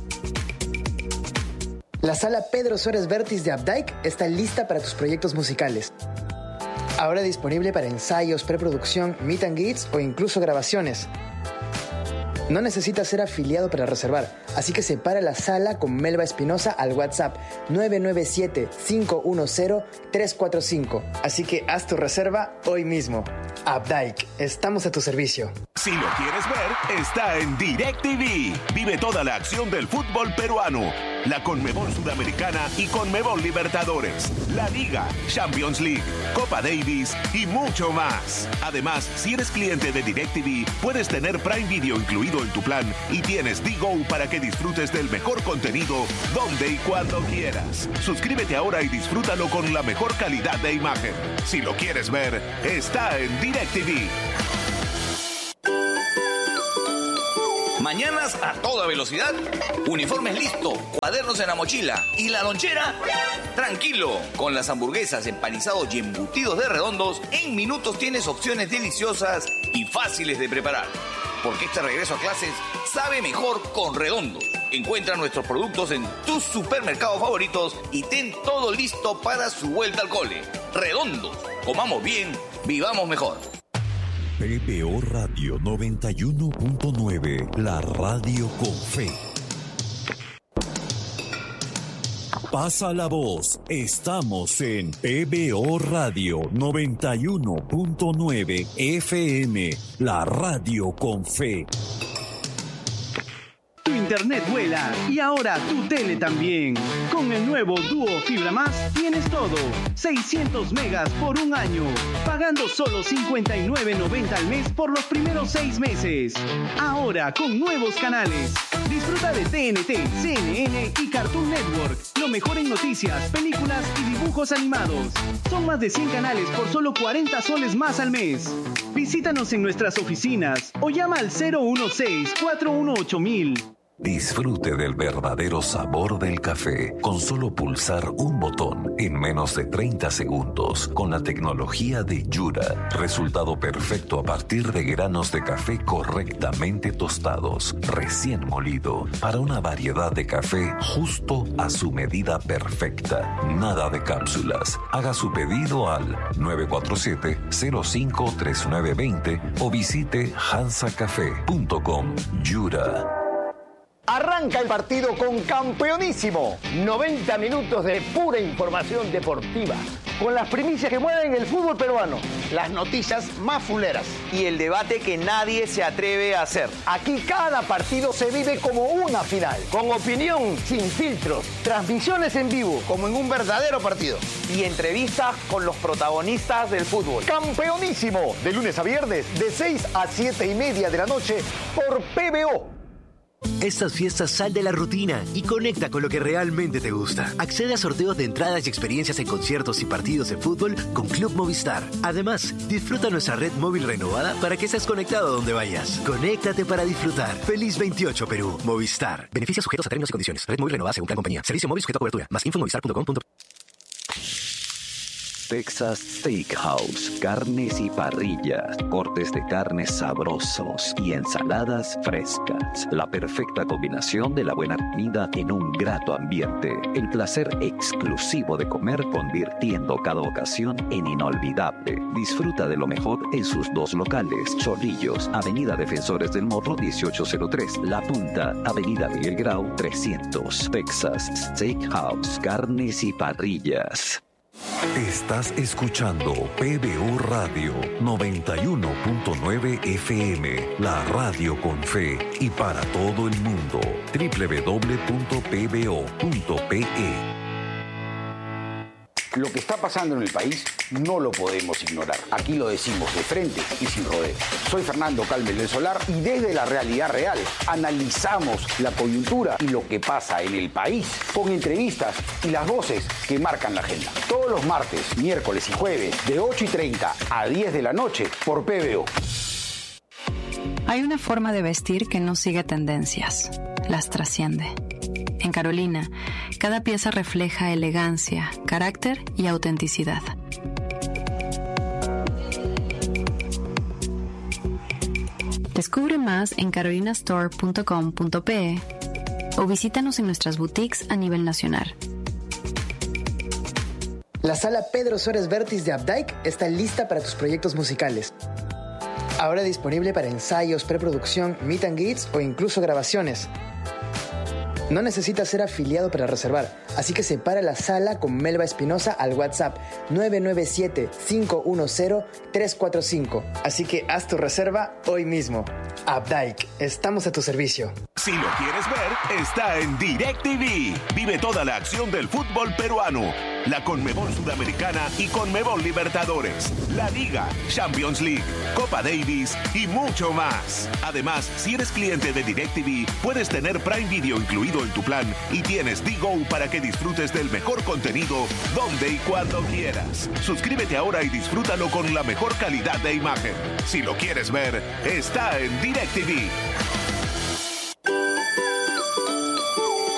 La sala Pedro Suárez Vértiz de Updike está lista para tus proyectos musicales. Ahora disponible para ensayos, preproducción, meet and greets o incluso grabaciones. No necesitas ser afiliado para reservar, así que separa la sala con Melba Espinosa al WhatsApp nueve nueve siete, cinco uno cero, tres cuatro cinco. Así que haz tu reserva hoy mismo. Updike, estamos a tu servicio. Si lo quieres ver, está en DirecTV. Vive toda la acción del fútbol peruano, la Conmebol Sudamericana y Conmebol Libertadores, la Liga, Champions League, Copa Davis y mucho más. Además, si eres cliente de DirecTV, puedes tener Prime Video incluido en tu plan y tienes D-Go para que disfrutes del mejor contenido donde y cuando quieras. Suscríbete ahora y disfrútalo con la mejor calidad de imagen. Si lo quieres ver, está en DirecTV. Mañanas a toda velocidad, uniformes listo, cuadernos en la mochila y la lonchera, tranquilo. Con las hamburguesas, empanizados y embutidos de Redondos, en minutos tienes opciones deliciosas y fáciles de preparar. Porque este regreso a clases sabe mejor con Redondos. Encuentra nuestros productos en tus supermercados favoritos y ten todo listo para su vuelta al cole. Redondos, comamos bien, vivamos mejor. P B O Radio noventa y uno punto nueve, la radio con fe. Pasa la voz, estamos en P B O Radio noventa y uno punto nueve F M, la radio con fe. Tu internet vuela y ahora tu tele también. Con el nuevo Dúo Fibra Más tienes todo. seiscientos megas por un año. Pagando solo cincuenta y nueve noventa al mes por los primeros seis meses. Ahora con nuevos canales. Disfruta de T N T, C N N y Cartoon Network. Lo mejor en noticias, películas y dibujos animados. Son más de cien canales por solo cuarenta soles más al mes. Visítanos en nuestras oficinas o llama al cero uno seis, cuatro uno ocho mil. Disfrute del verdadero sabor del café con solo pulsar un botón en menos de treinta segundos con la tecnología de Yura. Resultado perfecto a partir de granos de café correctamente tostados, recién molido, para una variedad de café justo a su medida perfecta. Nada de cápsulas. Haga su pedido al nueve cuatro siete, cero cinco tres nueve dos cero o visite hansa café punto com. Yura. Arranca el partido con Campeonísimo. noventa minutos de pura información deportiva. Con las primicias que mueven el fútbol peruano. Las noticias más fuleras. Y el debate que nadie se atreve a hacer. Aquí cada partido se vive como una final. Con opinión, sin filtros. Transmisiones en vivo, como en un verdadero partido. Y entrevistas con los protagonistas del fútbol. Campeonísimo. De lunes a viernes, de seis a siete y media de la noche, por P B O. Estas fiestas sal de la rutina y conecta con lo que realmente te gusta. Accede a sorteos de entradas y experiencias en conciertos y partidos de fútbol con Club Movistar. Además, disfruta nuestra red móvil renovada para que estés conectado donde vayas. Conéctate para disfrutar. Feliz veintiocho Perú. Movistar. Beneficios sujetos a términos y condiciones. Red móvil renovada según plan compañía. Servicio móvil sujeto a cobertura. Más info en movistar punto com punto pe. Texas Steakhouse, carnes y parrillas, cortes de carnes sabrosos y ensaladas frescas. La perfecta combinación de la buena comida en un grato ambiente. El placer exclusivo de comer convirtiendo cada ocasión en inolvidable. Disfruta de lo mejor en sus dos locales. Chorrillos, Avenida Defensores del Morro dieciocho cero tres. La Punta, Avenida Miguel Grau trescientos. Texas Steakhouse, carnes y parrillas. Estás escuchando P B O Radio noventa y uno punto nueve F M, la radio con fe y para todo el mundo. doble u doble u doble u punto p b o punto p e. Lo que está pasando en el país no lo podemos ignorar. Aquí lo decimos de frente y sin rodeos. Soy Fernando Calmes del Solar y desde la realidad real analizamos la coyuntura y lo que pasa en el país con entrevistas y las voces que marcan la agenda. Todos los martes, miércoles y jueves de ocho y treinta a diez de la noche por P B O. Hay una forma de vestir que no sigue tendencias, las trasciende. En Carolina, cada pieza refleja elegancia, carácter y autenticidad. Descubre más en carolina store punto com punto pe o visítanos en nuestras boutiques a nivel nacional. La sala Pedro Suárez Vértiz de Updike está lista para tus proyectos musicales. Ahora disponible para ensayos, preproducción, meet and greets o incluso grabaciones. No necesitas ser afiliado para reservar, así que separa la sala con Melba Espinosa al WhatsApp nueve nueve siete, cinco uno cero, tres cuatro cinco. Así que haz tu reserva hoy mismo. Updike, estamos a tu servicio. Si lo quieres ver, está en DirecTV. Vive toda la acción del fútbol peruano, la Conmebol Sudamericana y Conmebol Libertadores, la Liga, Champions League, Copa Davis y mucho más. Además, si eres cliente de DirecTV, puedes tener Prime Video incluido en tu plan y tienes D-Go para que disfrutes del mejor contenido donde y cuando quieras. Suscríbete ahora y disfrútalo con la mejor calidad de imagen. Si lo quieres ver, está en DirecTV.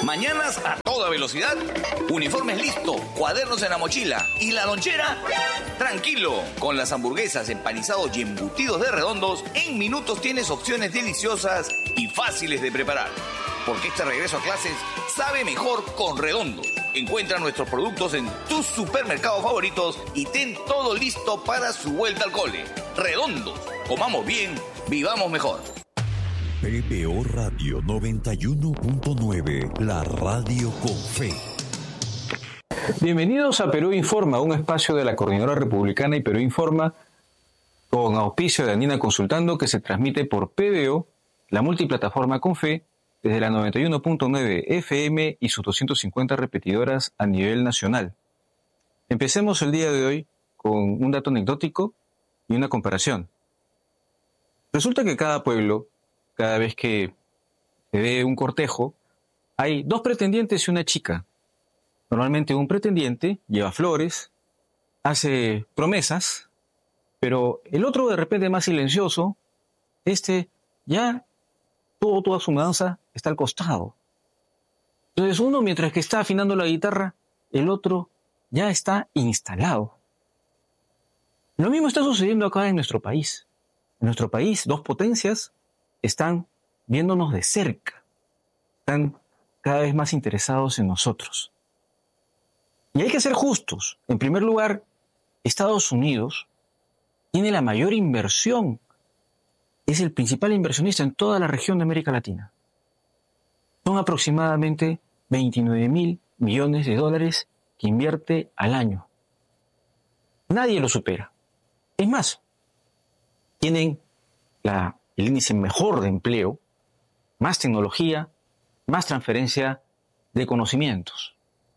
Mañanas a toda velocidad, uniformes listo, cuadernos en la mochila y la lonchera, tranquilo. Con las hamburguesas, empanizados y embutidos de Redondos, en minutos tienes opciones deliciosas y fáciles de preparar. Porque este regreso a clases sabe mejor con Redondos. Encuentra nuestros productos en tus supermercados favoritos y ten todo listo para su vuelta al cole. Redondos, comamos bien, vivamos mejor. P B O Radio noventa y uno punto nueve, la radio con fe. Bienvenidos a Perú Informa, un espacio de la Coordinadora Republicana y Perú Informa, con auspicio de Andina Consultando, que se transmite por P B O, la multiplataforma con fe, desde la noventa y uno punto nueve F M y sus doscientas cincuenta repetidoras a nivel nacional. Empecemos el día de hoy con un dato anecdótico y una comparación. Resulta que cada pueblo, cada vez que se ve un cortejo, hay dos pretendientes y una chica. Normalmente un pretendiente lleva flores, hace promesas, pero el otro de repente más silencioso, este ya todo, toda su mudanza está al costado. Entonces uno, mientras que está afinando la guitarra, el otro ya está instalado. Lo mismo está sucediendo acá en nuestro país. En nuestro país, dos potencias están viéndonos de cerca, están cada vez más interesados en nosotros. Y hay que ser justos. En primer lugar, Estados Unidos tiene la mayor inversión, es el principal inversionista en toda la región de América Latina. Son aproximadamente veintinueve mil millones de dólares que invierte al año. Nadie lo supera. Es más, tienen la el índice mejor de empleo, más tecnología, más transferencia de conocimientos.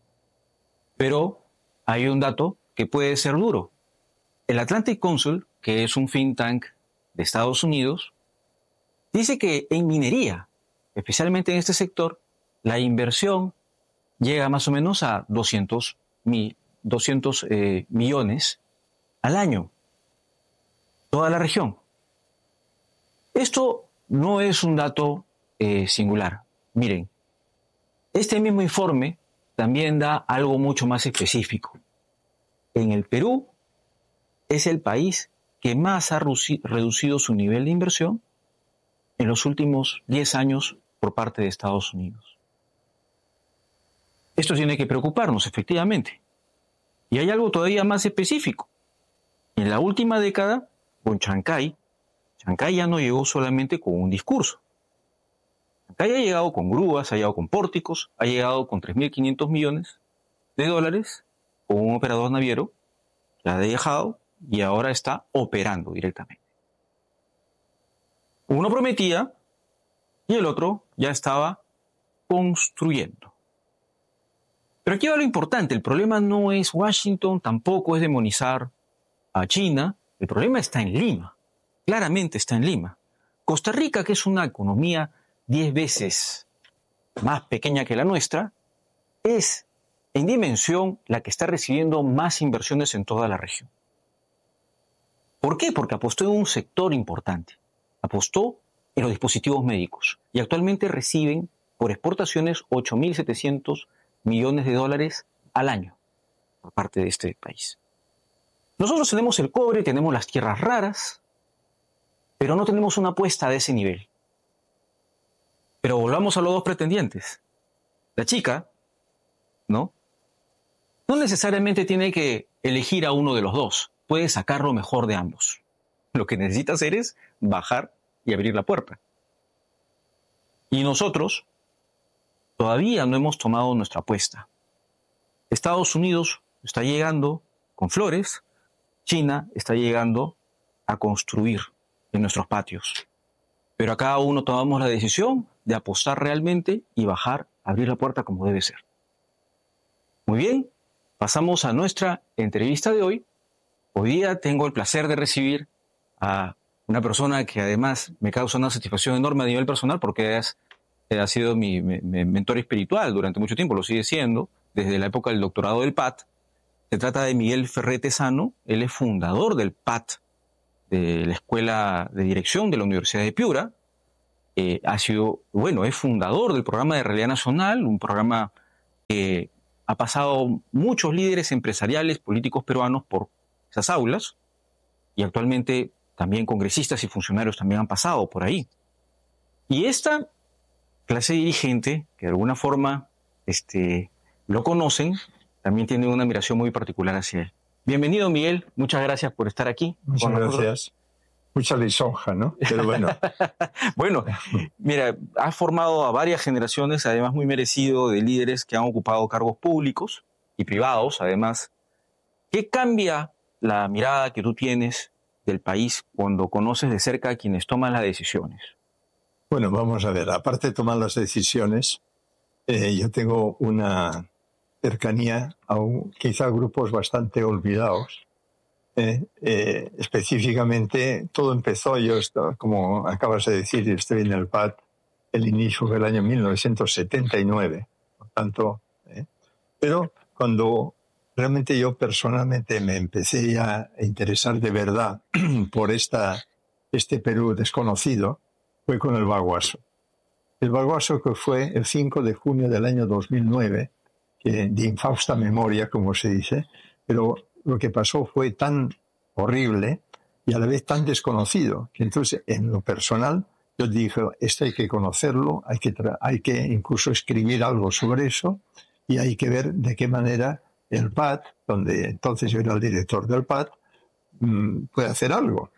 Pero hay un dato que puede ser duro. El Atlantic Council, que es un think tank de Estados Unidos, dice que en minería, especialmente en este sector, la inversión llega más o menos a doscientos eh, millones al año. Toda la región. Esto no es un dato eh, singular. Miren, este mismo informe también da algo mucho más específico. En el Perú es el país que más ha reducido su nivel de inversión en los últimos diez años por parte de Estados Unidos. Esto tiene que preocuparnos, efectivamente. Y hay algo todavía más específico. En la última década, con Chancay, Chancay ya no llegó solamente con un discurso. Chancay ha llegado con grúas, ha llegado con pórticos, ha llegado con tres mil quinientos millones de dólares, con un operador naviero, ya ha dejado y ahora está operando directamente. Uno prometía y el otro ya estaba construyendo. Pero aquí va lo importante, el problema no es Washington, tampoco es demonizar a China, el problema está en Lima. Claramente está en Lima. Costa Rica, que es una economía diez veces más pequeña que la nuestra, es en dimensión la que está recibiendo más inversiones en toda la región. ¿Por qué? Porque apostó en un sector importante. Apostó en los dispositivos médicos y actualmente reciben por exportaciones ocho mil setecientos millones de dólares al año por parte de este país. Nosotros tenemos el cobre, tenemos las tierras raras, pero no tenemos una apuesta de ese nivel. Pero volvamos a los dos pretendientes. La chica, ¿no? No necesariamente tiene que elegir a uno de los dos. Puede sacar lo mejor de ambos. Lo que necesita hacer es bajar y abrir la puerta. Y nosotros todavía no hemos tomado nuestra apuesta. Estados Unidos está llegando con flores, China está llegando a construir en nuestros patios. Pero a cada uno tomamos la decisión de apostar realmente y bajar, abrir la puerta como debe ser. Muy bien, pasamos a nuestra entrevista de hoy. Hoy día tengo el placer de recibir a una persona que además me causa una satisfacción enorme a nivel personal porque es, ha sido mi, mi, mi mentor espiritual durante mucho tiempo, lo sigue siendo, desde la época del doctorado del P A T. Se trata de Miguel Ferrete Sano, él es fundador del P A T, de la Escuela de Dirección de la Universidad de Piura, eh, ha sido, bueno, es fundador del programa de Realidad Nacional, un programa que ha pasado muchos líderes empresariales, políticos peruanos por esas aulas, y actualmente también congresistas y funcionarios también han pasado por ahí. Y esta clase dirigente, que de alguna forma este, lo conocen, también tiene una admiración muy particular hacia él. Bienvenido, Miguel. Muchas gracias por estar aquí. Muchas gracias. Mucha lisonja, ¿no? Pero bueno. Bueno, mira, has formado a varias generaciones, además muy merecido, de líderes que han ocupado cargos públicos y privados, además. ¿Qué cambia la mirada que tú tienes del país cuando conoces de cerca a quienes toman las decisiones? Bueno, vamos a ver. Aparte de tomar las decisiones, eh, yo tengo una cercanía a un, quizá grupos bastante olvidados. Eh, eh, específicamente, todo empezó, yo, estaba, como acabas de decir, estoy en el P A D, el inicio del año mil novecientos setenta y nueve. Por tanto, eh, pero cuando realmente yo personalmente me empecé ya a interesar de verdad por esta, este Perú desconocido, fue con el Baguaso. El Baguaso, que fue el cinco de junio del año dos mil nueve, que, de infausta memoria, como se dice, pero lo que pasó fue tan horrible y a la vez tan desconocido, que entonces en lo personal yo dije, esto hay que conocerlo, hay que, tra- hay que incluso escribir algo sobre eso y hay que ver de qué manera el P A D, donde entonces yo era el director del P A D, mmm, puede hacer algo.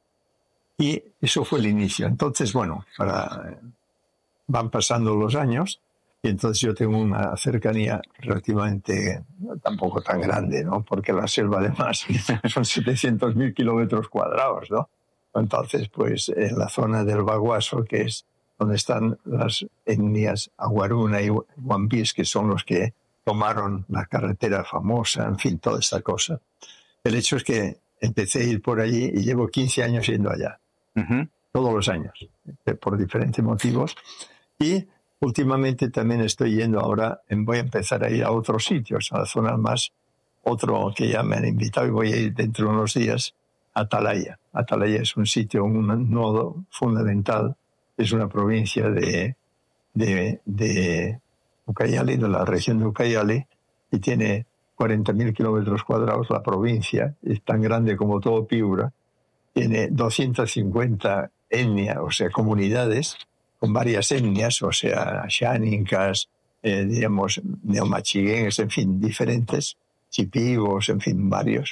Y eso fue el inicio. Entonces, bueno, para, van pasando los años y entonces yo tengo una cercanía relativamente, tampoco tan grande, ¿no? Porque la selva además son setecientos mil kilómetros cuadrados, ¿no? Entonces, pues en la zona del Baguaso, que es donde están las etnias Aguaruna y Huampis, que son los que tomaron la carretera famosa, en fin, toda esta cosa. El hecho es que empecé a ir por allí y llevo quince años yendo allá. Uh-huh. Todos los años, por diferentes motivos. Y últimamente también estoy yendo ahora, voy a empezar a ir a otros sitios, a zonas más, otro que ya me han invitado y voy a ir dentro de unos días, a Atalaya. Atalaya es un sitio, un nodo fundamental, es una provincia de, de, de Ucayali, de la región de Ucayali, y tiene cuarenta mil kilómetros cuadrados la provincia, es tan grande como todo Piura, tiene doscientas cincuenta etnias, o sea, comunidades, con varias etnias, o sea, xánicas, eh, digamos, neomachiguenses, en fin, diferentes, chipivos, en fin, varios.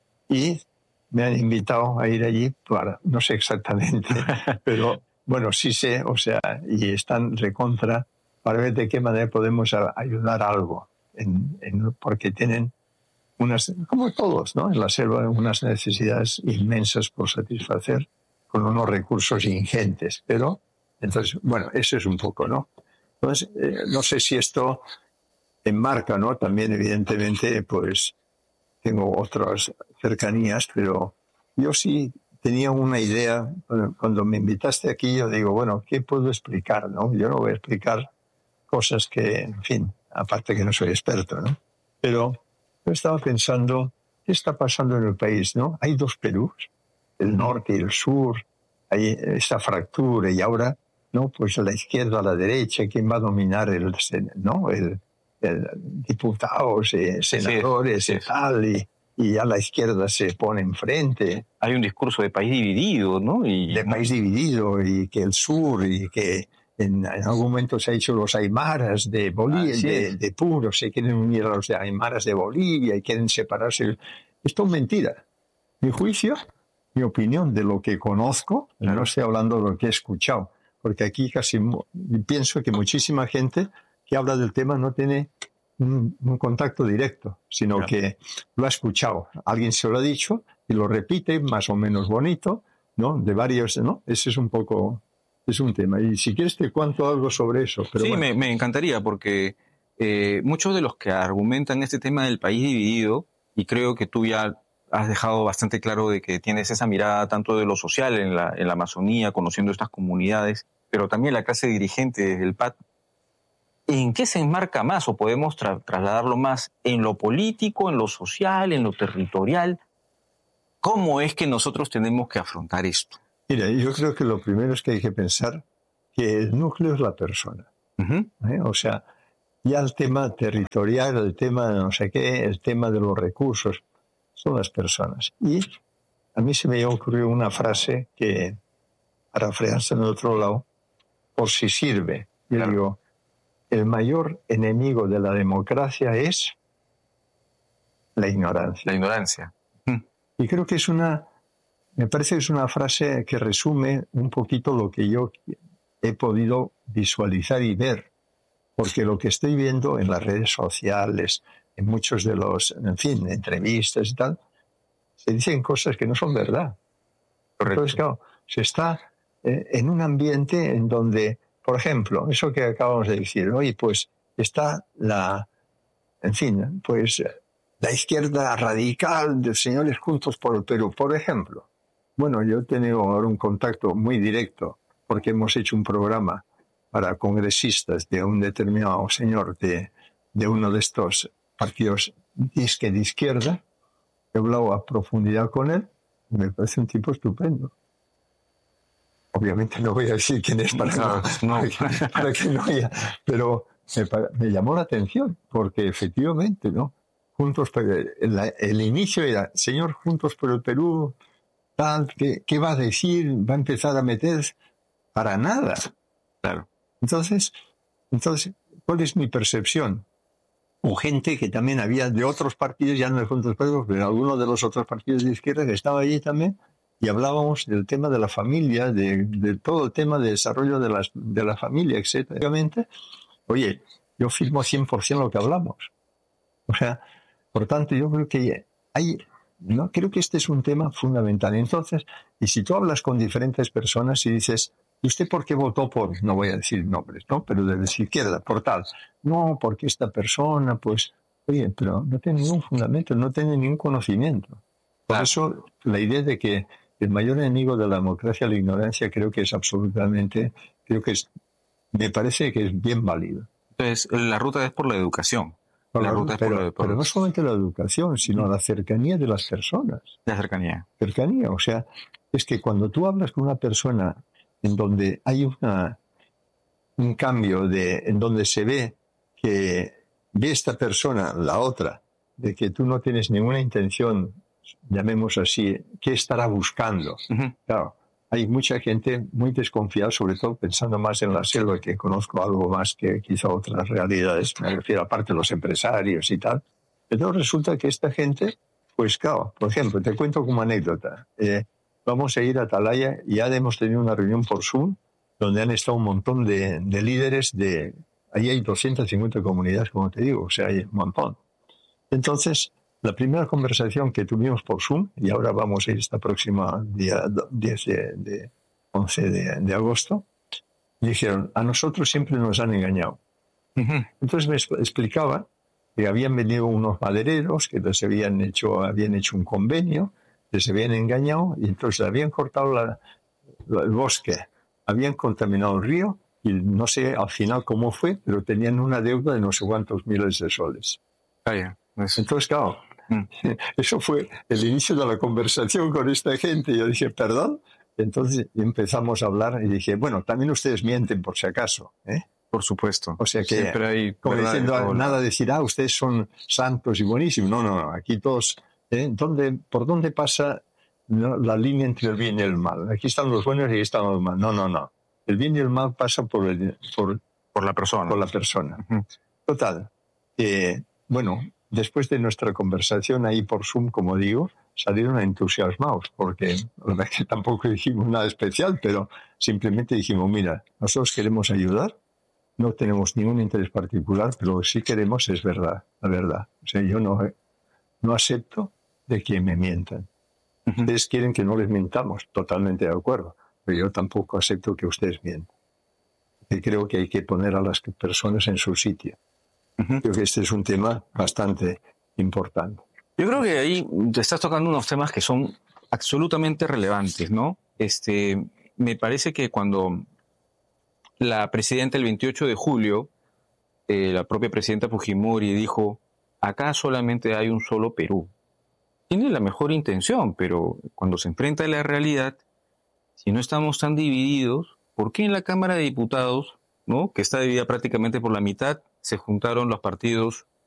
Y me han invitado a ir allí para, no sé exactamente, pero bueno, sí sé, o sea, y están recontra para ver de qué manera podemos a, ayudar a algo, en, en, porque tienen unas, como todos, ¿no? En la selva, unas necesidades inmensas por satisfacer con unos recursos ingentes, pero entonces, bueno, eso es un poco, ¿no? Entonces, eh, no sé si esto enmarca, ¿no? También, evidentemente, pues tengo otras cercanías, pero yo sí tenía una idea. Cuando me invitaste aquí, yo digo, bueno, ¿qué puedo explicar, no? Yo no voy a explicar cosas que, en fin, aparte que no soy experto, ¿no? Pero yo estaba pensando, ¿qué está pasando en el país, no? Hay dos Perús, el norte y el sur, hay esta fractura y ahora, ¿no? Pues a la izquierda, a la derecha, ¿quién va a dominar el, ¿no? el, el diputados, eh, senadores sí, sí. y tal? Y, y a la izquierda se pone enfrente. Hay un discurso de país dividido, ¿no? Y, de país dividido y que el sur y que en, en algún momento se ha hecho los aymaras de Bolivia, ah, de, de Puro, se quieren unir a los aymaras de Bolivia y quieren separarse. Esto es mentira. Mi juicio, mi opinión de lo que conozco, claro. No estoy hablando de lo que he escuchado, porque aquí casi pienso que muchísima gente que habla del tema no tiene un, un contacto directo, sino claro. que lo ha escuchado. Alguien se lo ha dicho y lo repite más o menos bonito, ¿no? De varios, ¿no? Ese es un poco, es un tema. Y si quieres te cuento algo sobre eso. Pero sí, bueno. me, me encantaría, porque eh, muchos de los que argumentan este tema del país dividido, y creo que tú ya has dejado bastante claro de que tienes esa mirada tanto de lo social en la, en la Amazonía, conociendo estas comunidades, pero también la clase dirigente del P A D. ¿En qué se enmarca más o podemos tra- trasladarlo más? ¿En lo político, en lo social, en lo territorial? ¿Cómo es que nosotros tenemos que afrontar esto? Mira, yo creo que lo primero es que hay que pensar que el núcleo es la persona. Uh-huh. ¿Eh? O sea, ya el tema territorial, el tema de no sé qué, el tema de los recursos, son las personas. Y a mí se me ocurrió una frase que, para frearse en el otro lado, por si sirve. Yo claro. digo, el mayor enemigo de la democracia es la ignorancia. La ignorancia. Y creo que es una, me parece que es una frase que resume un poquito lo que yo he podido visualizar y ver. Porque lo que estoy viendo en las redes sociales, en muchos de los, en fin, entrevistas y tal, se dicen cosas que no son verdad. Correcto. Entonces, claro, se está eh, en un ambiente en donde, por ejemplo, eso que acabamos de decir, oye, pues está la, en fin, pues la izquierda radical de señores Juntos por el Perú, por ejemplo. Bueno, yo he tenido ahora un contacto muy directo porque hemos hecho un programa para congresistas de un determinado señor de, de uno de estos partidos disque de izquierda. He hablado a profundidad con él y me parece un tipo estupendo. Obviamente no voy a decir quién es para, no, no. para, que, para que no haya, pero me, me llamó la atención porque efectivamente, ¿no? Juntos por el, el, el inicio era, señor Juntos por el Perú, tal, ¿qué, qué va a decir? ¿Va a empezar a meter? Para nada. Claro. Entonces, entonces, ¿cuál es mi percepción? O gente que también había de otros partidos, ya no de Juntos por el Perú, pero algunos de los otros partidos de izquierda que estaba allí también, y hablábamos del tema de la familia, de, de todo el tema de desarrollo de, las, de la familia, etcétera. Oye, yo firmo cien por ciento lo que hablamos. O sea, por tanto, yo creo que hay, no, creo que este es un tema fundamental. Entonces, y si tú hablas con diferentes personas y dices, ¿y usted por qué votó por, no voy a decir nombres, ¿no? Pero de la izquierda, por tal? No, porque esta persona, pues, oye, pero no tiene ningún fundamento, no tiene ningún conocimiento. Por eso, la idea de que el mayor enemigo de la democracia, la ignorancia, creo que es absolutamente, creo que es, me parece que es bien válido. Entonces, la ruta es por la educación. Por la la, ruta pero, es por, por... pero no solamente la educación, sino la cercanía de las personas. La cercanía. Cercanía, o sea, es que cuando tú hablas con una persona en donde hay una, un cambio, de, en donde se ve que ve esta persona, la otra, de que tú no tienes ninguna intención, llamemos así, ¿qué estará buscando? Uh-huh. Claro, hay mucha gente muy desconfiada, sobre todo pensando más en la selva, que conozco algo más que quizá otras realidades, me refiero aparte de los empresarios y tal. Entonces resulta que esta gente, pues claro, por ejemplo, te cuento como anécdota, eh, vamos a ir a Atalaya y ya hemos tenido una reunión por Zoom donde han estado un montón de, de líderes de... Ahí hay doscientas cincuenta comunidades, como te digo, o sea, hay un montón. Entonces, la primera conversación que tuvimos por Zoom, y ahora vamos a ir esta próxima día diez de, de once de, de agosto, dijeron, a nosotros siempre nos han engañado. Uh-huh. Entonces me explicaba que habían venido unos madereros que les habían hecho, habían hecho un convenio, les habían engañado y entonces habían cortado la, la, el bosque, habían contaminado el río y no sé al final cómo fue, pero tenían una deuda de no sé cuántos miles de soles. Ah, yeah. Eso. Entonces, claro, mm. eso fue el inicio de la conversación con esta gente. Yo dije, ¿perdón? Entonces empezamos a hablar y dije, bueno, también ustedes mienten por si acaso, ¿eh? Por supuesto. O sea que, siempre hay como diciendo, nada de decir, ah, ustedes son santos y buenísimos. No, no, no, aquí todos... ¿Eh? ¿Dónde, ¿Por dónde pasa, no, la línea entre el bien y el mal? Aquí están los buenos y aquí están los malos. No, no, no. El bien y el mal pasa por, el, por, por la persona. Por la persona. Uh-huh. Total. Eh, bueno, después de nuestra conversación ahí por Zoom, como digo, salieron entusiasmados, porque la verdad es que tampoco dijimos nada especial, pero simplemente dijimos, mira, nosotros queremos ayudar, no tenemos ningún interés particular, pero lo que sí queremos es verdad, la verdad. O sea, yo no, no acepto de que me mientan. Uh-huh. Ustedes quieren que no les mintamos, totalmente de acuerdo, pero yo tampoco acepto que ustedes mientan. Y creo que hay que poner a las personas en su sitio. Uh-huh. Creo que este es un tema bastante importante. Yo creo que ahí te estás tocando unos temas que son absolutamente relevantes, ¿no? Este, me parece que cuando la presidenta el veintiocho de julio, eh, la propia presidenta Fujimori dijo, acá solamente hay un solo Perú. Tiene la mejor intención, pero cuando se enfrenta a la realidad, si no estamos tan divididos, ¿por qué en la Cámara de Diputados, ¿no?, que está dividida prácticamente por la mitad, se juntaron los partidos